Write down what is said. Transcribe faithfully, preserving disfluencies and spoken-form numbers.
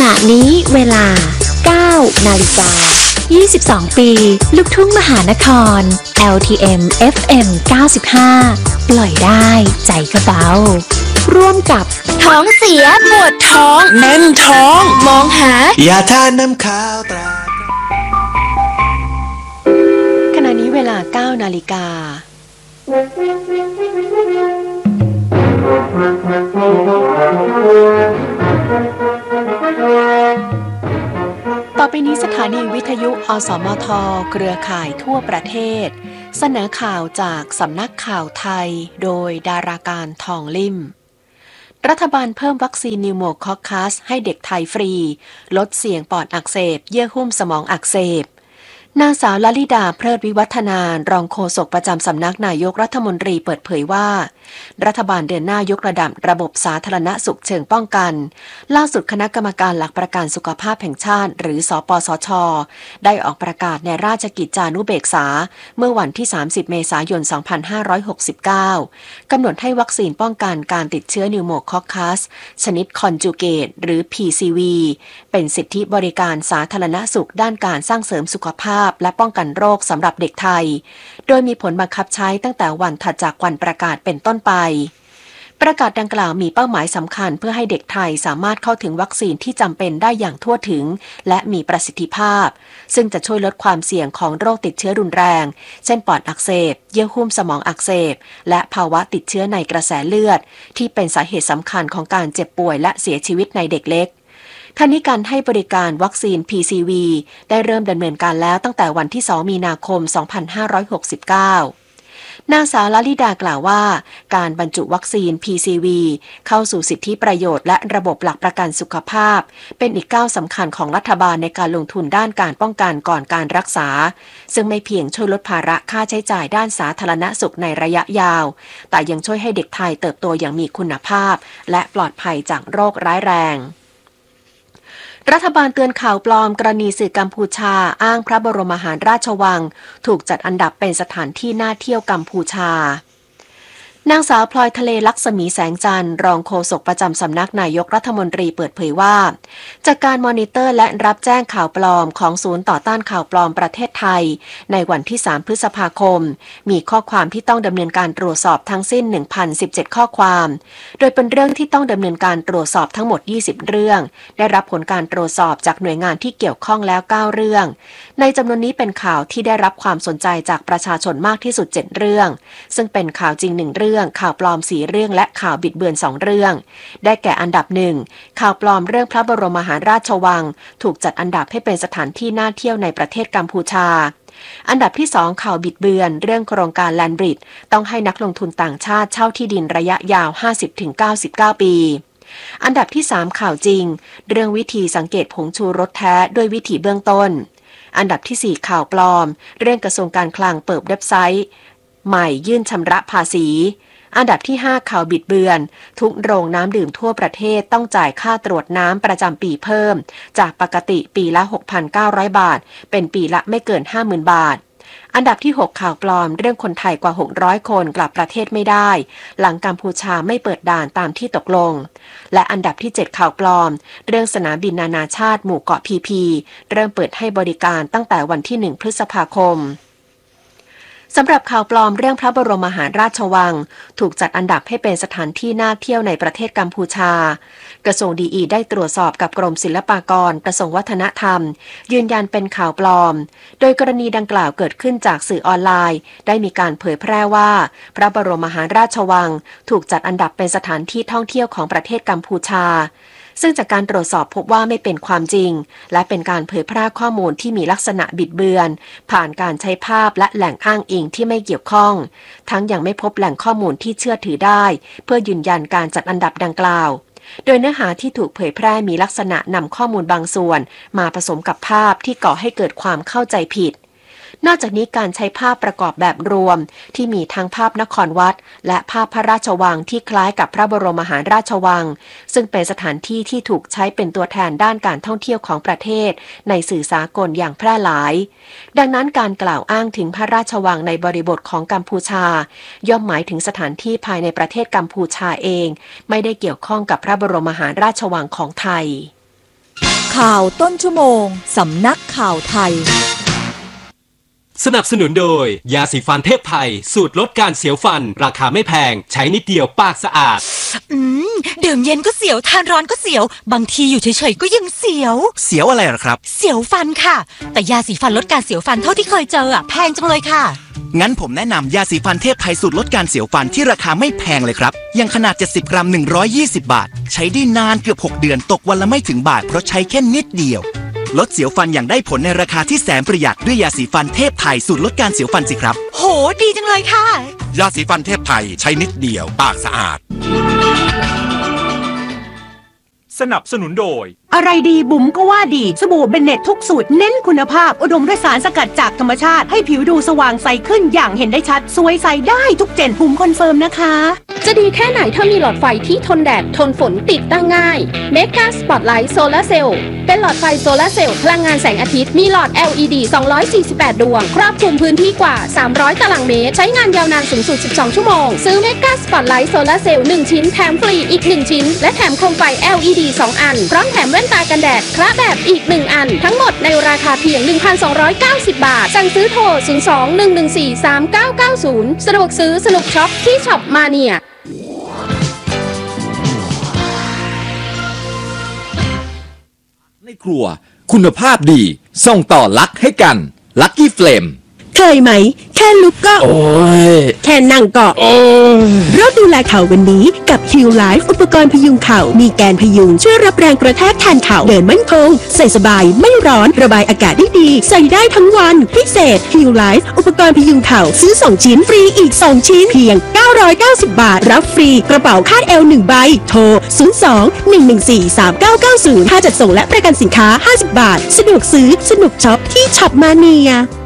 ณะนี้เวลา เก้า นาฬิกา ยี่สิบสอง ปี ลูกทุ่งมหานคร แอล ที เอ็ม เอฟ เอ็ม เก้าสิบห้า ปล่อยได้ใจก็เบาร่วมกับท้องเสียปวดท้องแน่นท้องมองหายาทาน้ำขาวตราขณะนี้เวลา เก้า นาฬิกาต่อไปนี้สถานีวิทยุอสมทเครือข่ายทั่วประเทศเสนอข่าวจากสำนักข่าวไทยโดยดาราการทองลิ่มรัฐบาลเพิ่มวัคซีนนิวโมคอคคัสให้เด็กไทยฟรีลดเสี่ยงปอดอักเสบเยื่อหุ้มสมองอักเสบนางสาวลลิดาเพลิดวิวัฒนารองโฆษกประจำสำนักนายกรัฐมนตรีเปิดเผยว่ารัฐบาลเดินหน้ายกระดับระบบสาธารณสุขเชิงป้องกันล่าสุดคณะกรรมการหลักประกันสุขภาพแห่งชาติหรือสปสช.ได้ออกประกาศในราชกิจจานุเบกษาเมื่อวันที่ สามสิบ เมษายน สองพันห้าร้อยหกสิบเก้ากำหนดให้วัคซีนป้องกันการติดเชื้อนิวโมคอคคัสชนิดคอนจูเกตหรือ พี ซี วี เป็นสิทธิบริการสาธารณสุขด้านการสร้างเสริมสุขภาพและป้องกันโรคสำหรับเด็กไทยโดยมีผลบังคับใช้ตั้งแต่วันถัดจากวันประกาศเป็นต้นไปประกาศดังกล่าวมีเป้าหมายสำคัญเพื่อให้เด็กไทยสามารถเข้าถึงวัคซีนที่จำเป็นได้อย่างทั่วถึงและมีประสิทธิภาพซึ่งจะช่วยลดความเสี่ยงของโรคติดเชื้อรุนแรงเช่นปอดอักเสบเยื่อหุ้มสมองอักเสบและภาวะติดเชื้อในกระแสเลือดที่เป็นสาเหตุสำคัญของการเจ็บป่วยและเสียชีวิตในเด็กเล็กทั้งนี้การให้บริการวัคซีน พี ซี วี ได้เริ่มดำเนินการแล้วตั้งแต่วันที่ สอง มีนาคม สองพันห้าร้อยหกสิบเก้านางสาวลลิดากล่าวว่าการบรรจุวัคซีน พี ซี วี เข้าสู่สิทธิประโยชน์และระบบหลักประกันสุขภาพเป็นอีกก้าวสำคัญของรัฐบาลในการลงทุนด้านการป้องกันก่อนการรักษาซึ่งไม่เพียงช่วยลดภาระค่าใช้จ่ายด้านสาธารณสุขในระยะยาวแต่ยังช่วยให้เด็กไทยเติบโตอย่างมีคุณภาพและปลอดภัยจากโรคร้ายแรงรัฐบาลเตือนข่าวปลอมกรณีสื่อกัมพูชาอ้างพระบรมมหาราชวังถูกจัดอันดับเป็นสถานที่น่าเที่ยวกัมพูชานางสาวพลอยทะเลลักษมีแสงจันทร์รองโฆษกประจำสำนักนายกรัฐมนตรีเปิดเผยว่าจากการมอนิเตอร์และรับแจ้งข่าวปลอมของศูนย์ต่อต้านข่าวปลอมประเทศไทยในวันที่ สาม พฤษภาคมมีข้อความที่ต้องดำเนินการตรวจสอบทั้งสิ้น หนึ่งพันสิบเจ็ด ข้อความโดยเป็นเรื่องที่ต้องดำเนินการตรวจสอบทั้งหมด ยี่สิบ เรื่องได้รับผลการตรวจสอบจากหน่วยงานที่เกี่ยวข้องแล้ว เก้า เรื่องในจำนวนนี้เป็นข่าวที่ได้รับความสนใจจากประชาชนมากที่สุด เจ็ด เรื่องซึ่งเป็นข่าวจริงหนึ่งเรื่องข่าวปลอมสี่เรื่องและข่าวบิดเบือนสองเรื่องได้แก่อันดับหนึ่งข่าวปลอมเรื่องพระบรมมหาราชวังถูกจัดอันดับให้เป็นสถานที่น่าเที่ยวในประเทศกัมพูชาอันดับที่สองข่าวบิดเบือนเรื่องโครงการแลนด์บริดจ์ต้องให้นักลงทุนต่างชาติเช่าที่ดินระยะยาว ห้าสิบถึงเก้าสิบเก้า ปีอันดับที่สามข่าวจริงเรื่องวิธีสังเกตผงชูรสแท้ด้วยวิธีเบื้องต้นอันดับที่สี่ข่าวปลอมเรื่องกระทรวงการคลังเปิดเว็บไซต์ใหม่ยื่นชำระภาษีอันดับที่ห้าข่าวบิดเบือนทุกโรงน้ำดื่มทั่วประเทศต้องจ่ายค่าตรวจน้ำประจำปีเพิ่มจากปกติปีละ หกพันเก้าร้อย บาทเป็นปีละไม่เกิน ห้าหมื่น บาทอันดับที่หกข่าวปลอมเรื่องคนไทยกว่าหกร้อยคนกลับประเทศไม่ได้หลังกัมพูชาไม่เปิดด่านตามที่ตกลงและอันดับที่เจ็ดข่าวปลอมเรื่องสนามบินนานาชาติหมู่เกาะพีพีเริ่มเปิดให้บริการตั้งแต่วันที่หนึ่งพฤษภาคมสำหรับข่าวปลอมเรื่องพระบรมมหาราชวังถูกจัดอันดับให้เป็นสถานที่น่าเที่ยวในประเทศกัมพูชากระทรวงดีอีได้ตรวจสอบกับกรมศิลปากรกระทรวงวัฒนธรรมยืนยันเป็นข่าวปลอมโดยกรณีดังกล่าวเกิดขึ้นจากสื่อออนไลน์ได้มีการเผยแพร่ว่าพระบรมมหาราชวังถูกจัดอันดับเป็นสถานที่ท่องเที่ยวของประเทศกัมพูชาซึ่งจากการตรวจสอบพบว่าไม่เป็นความจริงและเป็นการเผยแพร่ข้อมูลที่มีลักษณะบิดเบือนผ่านการใช้ภาพและแหล่งอ้างอิงที่ไม่เกี่ยวข้องทั้งยังไม่พบแหล่งข้อมูลที่เชื่อถือได้เพื่อยืนยันการจัดอันดับดังกล่าวโดยเนื้อหาที่ถูกเผยแพร่มีลักษณะนำข้อมูลบางส่วนมาผสมกับภาพที่ก่อให้เกิดความเข้าใจผิดนอกจากนี้การใช้ภาพประกอบแบบรวมที่มีทั้งภาพนครวัดและภาพพระราชวังที่คล้ายกับพระบรมมหาราชวังซึ่งเป็นสถานที่ที่ถูกใช้เป็นตัวแทนด้านการท่องเที่ยวของประเทศในสื่อสากลอย่างแพร่หลายดังนั้นการกล่าวอ้างถึงพระราชวังในบริบทของกัมพูชาย่อมหมายถึงสถานที่ภายในประเทศกัมพูชาเองไม่ได้เกี่ยวข้องกับพระบรมมหาราชวังของไทยข่าวต้นชั่วโมงสำนักข่าวไทยสนับสนุนโดยยาสีฟันเทพไทยสูตรลดการเสียวฟันราคาไม่แพงใช้นิดเดียวปากสะอาดอืมดื่มเย็นก็เสียวทานร้อนก็เสียวบางทีอยู่เฉยๆก็ยังเสียวเสียวอะไรหรอครับเสียวฟันค่ะแต่ยาสีฟันลดการเสียวฟันเท่าที่เคยเจออ่ะแพงจังเลยค่ะงั้นผมแนะนำยาสีฟันเทพไทยสูตรลดการเสียวฟันที่ราคาไม่แพงเลยครับยังขนาดเจ็ดสิบกรัมหนึ่งร้อยยี่สิบบาทใช้ได้นานเกือบหกเดือนตกวันละไม่ถึงบาทเพราะใช้แค่นิดเดียวลดเสียวฟันอย่างได้ผลในราคาที่แสนประหยัดด้วยยาสีฟันเทพไทยสูตรลดการเสียวฟันสิครับโหดีจังเลยค่ะยาสีฟันเทพไทยใช้นิดเดียวปากสะอาดสนับสนุนโดยอะไรดีบุ๋มก็ว่าดีสบู่เบนเน็ตทุกสูตรเน้นคุณภาพอุดมด้วยสารสกัดจากธรรมชาติให้ผิวดูสว่างใสขึ้นอย่างเห็นได้ชัดสวยใสได้ทุกเจนบุ๋มคอนเฟิร์มนะคะจะดีแค่ไหนถ้ามีหลอดไฟที่ทนแดดทนฝนติดตั้งง่ายเมกาสปอตไลท์โซลาร์เซลล์เป็นหลอดไฟโซลาร์เซลล์พลังงานแสงอาทิตย์มีหลอด แอล อี ดี สองร้อยสี่สิบแปดดวงครอบคลุมพื้นที่กว่าสามร้อยตารางเมตรใช้งานยาวนานสูงสุดสิบสองชั่วโมงซื้อเมกาสปอตไลท์โซลาร์เซลล์หนึ่งชิ้นแถมฟรีอีกหนึ่งชิ้นและแถมโคมไฟ แอล อี ดี สองอันพร้อมแถมแว่นตากันแดดคละแบบอีกหนึ่งอันทั้งหมดในราคาเพียง หนึ่งพันสองร้อยเก้าสิบ บาทสั่งซื้อโทรศูนย์ สอง หนึ่ง หนึ่ง สี่ สาม เก้า เก้า ศูนย์สะดวกซื้อสนุกช็อปที่ช็อปมาเนียในครัวคุณภาพดีส่งต่อลักให้กันลักกี้เฟลมเคยไหมแค่ลุกก็โอ้ยแค่นั่งก็โอ้ยเราดูแลเข่าวันนี้กับ Heal Life อุปกรณ์พยุงเข่ามีแกนพยุงช่วยรับแรงกระแทกแทนเข่าเดินมั่นคงใส่สบายไม่ร้อนระบายอากาศได้ดีใส่ได้ทั้งวันพิเศษ Heal Life อุปกรณ์พยุงเข่าซื้อสองชิ้นฟรีอีกสองชิ้นเพียงเก้าร้อยเก้าสิบบาทรับฟรีกระเป๋าคาดเอวหนึ่งใบโทรศูนย์ สอง หนึ่ง หนึ่ง สี่ สาม เก้า เก้า ศูนย์ค่าจัดส่งและประกันสินค้าห้าสิบบาทสะดวกซื้อสนุกช็อปที่ช็อปมาเนีย